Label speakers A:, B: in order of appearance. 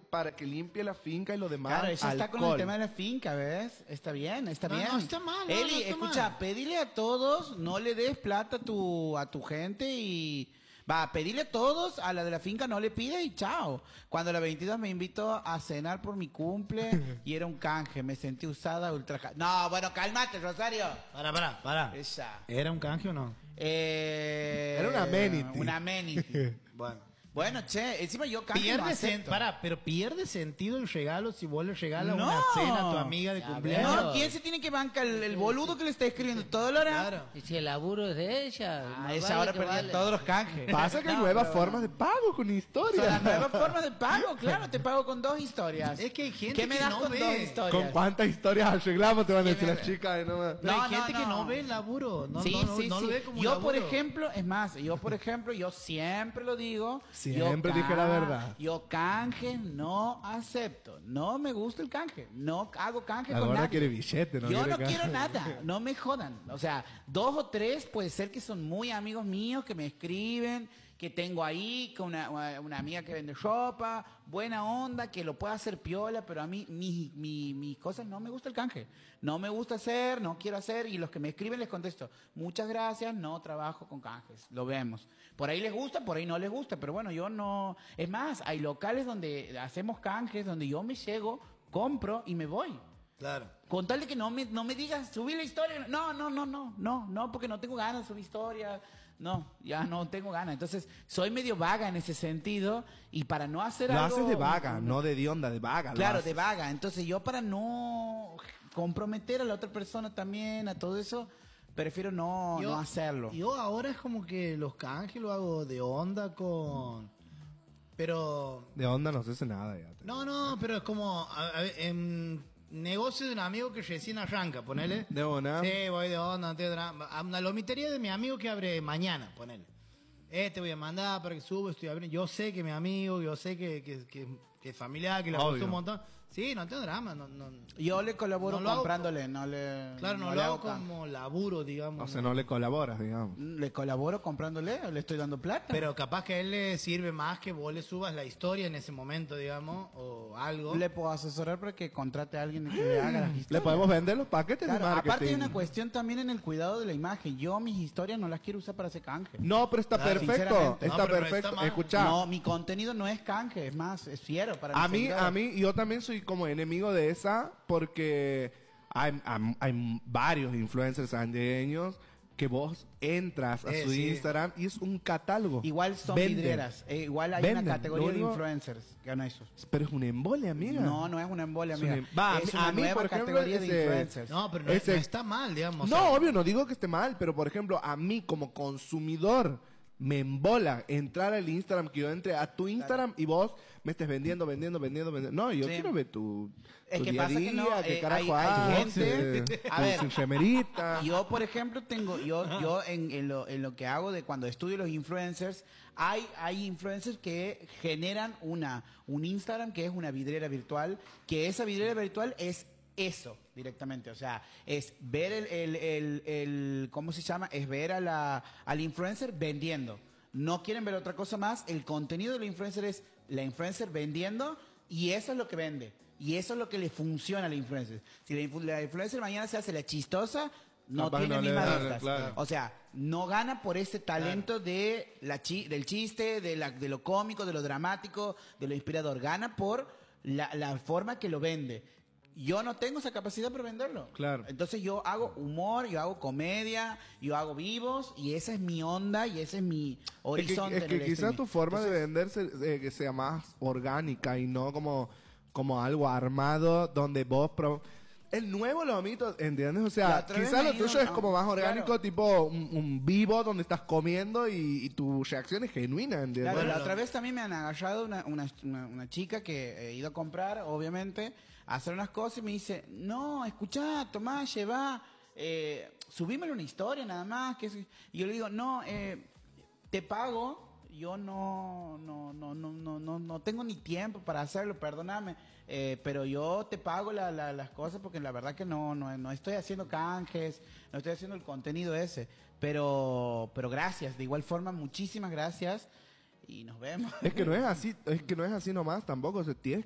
A: para que limpie la finca y lo demás.
B: Claro, ella está con el
A: alcohol.
B: tema de la finca, ¿ves? Está bien, está bien.
C: No, está mal.
B: Eli,
C: no está
B: escucha,
C: mal.
B: pedile a todos, no le des plata a tu gente y... Va, pedile a todos, a la de la finca no le pides y chao. Cuando la 22 me invitó a cenar por mi cumple y era un canje, me sentí usada, ultraja... No, bueno, cálmate, Rosario.
C: Pará.
B: Esa.
C: ¿Era un canje o no?
A: Era una amenity.
B: Una amenity. Bueno, che, encima yo canje no acepto.
C: Pero pierde sentido el regalo si vos le regalas
B: No.
C: una cena a tu amiga de
D: Ya
C: cumpleaños.
B: No, ¿quién se tiene que bancar? El boludo que le está escribiendo todo lo hora.
C: Claro.
D: Y si el laburo es de ella.
B: Ah,
D: más
B: esa
D: vale
B: ahora
D: que
B: perdió
D: vale.
B: todos los canjes.
A: Pasa que hay
B: No,
A: nuevas
B: pero
A: formas de pago con
B: Son
A: historias.
B: las nuevas formas de pago, claro, te pago con 2 historias.
C: Es que hay gente
B: ¿Qué me
C: que
B: das
C: no
B: con
C: ve.
B: 2 historias?
A: ¿Con cuántas historias arreglamos? Te van a
B: ¿Qué
A: decir
B: me-
A: las chicas. No,
C: Pero
B: No,
C: hay gente
B: no,
C: que
B: no.
C: no ve el laburo. No,
B: Sí,
C: no,
B: sí,
C: no
B: sí.
C: lo ve como
B: Yo,
C: laburo.
B: por ejemplo, es más, yo siempre lo digo.
A: Siempre dije la verdad.
B: Yo canje no acepto. No me gusta el canje. No hago canje
A: La
B: con
A: gorda
B: nadie.
A: quiere billete, no
B: Yo
A: quiere
B: no
A: canje.
B: quiero nada. No me jodan. O sea, 2 o 3 puede ser que son muy amigos míos que me escriben, que tengo ahí, con una amiga que vende ropa, buena onda, que lo pueda hacer piola, pero a mí mis cosas no me gusta el canje. No me gusta hacer, no quiero hacer, y los que me escriben les contesto, muchas gracias, no trabajo con canjes, lo vemos. Por ahí les gusta, por ahí no les gusta, pero bueno, yo no... Es más, hay locales donde hacemos canjes, donde yo me llego, compro y me voy.
C: Claro.
B: Con tal de que no me digas, subí la historia. No, porque no tengo ganas de subir historia. No, ya no tengo ganas. Entonces, soy medio vaga en ese sentido. Y para no hacer
A: Lo
B: algo...
A: haces de vaga, no de dionda, de vaga. lo
B: Claro,
A: haces.
B: de vaga. Entonces, yo para no comprometer a la otra persona también, a todo eso, prefiero no hacerlo.
C: Yo ahora es como que los canjes lo hago de onda con... Pero...
A: De onda no se hace nada ya.
C: No, pero es como... en negocio de un amigo que recién arranca, ponele.
A: ¿De onda?
C: Sí, voy de onda, no tengo drama. A una lomitería de mi amigo que abre mañana, ponele. Te voy a mandar para que suba, estoy abriendo. Yo sé que mi amigo, yo sé que es familiar, que le
A: Obvio.
C: gustó un montón. Sí, no tengo drama. No,
B: Yo le colaboro
C: No lo hago
B: comprándole, no le...
C: claro, no
B: le
C: lo hago
B: hago canje.
C: como laburo, digamos.
A: O sea, no le colaboras, digamos.
B: Le colaboro comprándole, o le estoy dando plata.
C: Pero capaz que a él le sirve más que vos le subas la historia en ese momento, digamos, o algo.
B: Le puedo asesorar para que contrate a alguien que le haga las historias.
A: Le podemos vender los paquetes
B: Claro,
A: de marketing.
B: aparte hay una cuestión también en el cuidado de la imagen. Yo mis historias no las quiero usar para hacer canje.
A: No, pero está
C: Claro,
A: perfecto.
B: sinceramente.
A: Está
C: No, pero no
A: perfecto.
C: está mal.
A: Escuchá.
B: No, mi contenido no es canje, es más, es fiero para
A: A
B: mis seguidores.
A: mí, yo también soy como enemigo de esa porque hay varios influencers andeños que vos entras a su
C: Sí.
A: Instagram y es un catálogo.
B: Igual son
A: Venden.
B: vidrieras. Igual hay
A: Venden.
B: una categoría
A: Lo
B: de
A: único-
B: influencers que gana eso.
A: Pero es un embole, amiga.
B: No es una embolia,
A: Es
B: amiga.
A: Va,
B: es
A: a
B: una
A: mí,
B: nueva
A: por ejemplo,
B: categoría de
A: ese-
B: influencers.
C: No, pero no,
A: Ese-
C: no está mal, digamos.
A: No,
C: o sea,
A: obvio, no digo que esté mal, pero por ejemplo, a mí como consumidor me embola entrar al Instagram, que yo entre a tu Instagram y vos me estés vendiendo. No, yo
B: Sí.
A: quiero ver tu
B: Es que
A: día a
B: pasa que
A: día,
B: no,
A: qué
B: hay
A: carajo haces,
B: gente- a
A: tu
B: ver,
A: sin remerita.
B: Yo, por ejemplo, yo en lo que hago de cuando estudio los influencers, hay influencers que generan un Instagram que es una vidriera virtual, que esa vidriera virtual es eso directamente, o sea, es ver ¿cómo se llama? Es ver al influencer vendiendo. No quieren ver otra cosa más, el contenido del influencer es la influencer vendiendo y eso es lo que vende. Y eso es lo que le funciona a la influencer. Si la influencer mañana se hace la chistosa, no
A: Capaz
B: tiene
A: no le
B: mismas
A: da,
B: vistas.
A: claro.
B: O sea, no gana por ese talento de del chiste, de lo cómico, de lo dramático, de lo inspirador. Gana por la forma que lo vende. Yo no tengo esa capacidad para venderlo.
A: Claro.
B: Entonces yo hago humor, yo hago comedia, yo hago vivos y esa es mi onda y ese es mi horizonte.
A: Es que
B: en el
A: quizás
B: streaming.
A: tu forma de venderse que sea más orgánica y no como algo armado donde vos... El nuevo lomito, ¿entiendes? O
B: La
A: sea,
B: otra vez
A: quizás
B: me
A: lo
B: he ido-
A: tuyo es como más orgánico,
B: claro.
A: tipo un vivo donde estás comiendo y tu reacción es genuina, ¿entiendes?
B: Claro,
C: Bueno,
B: la otra vez también me han agarrado una chica que he ido a comprar, obviamente, a hacer unas cosas y me dice, no, escuchá, tomá, llevá, subímelo una historia nada más. Y yo le digo, no, te pago, yo no tengo ni tiempo para hacerlo, perdóname, pero yo te pago las cosas porque la verdad que no estoy haciendo canjes, no estoy haciendo el contenido ese, pero gracias, de igual forma, muchísimas gracias y nos vemos.
A: Es que no es así nomás tampoco, o sea, tienes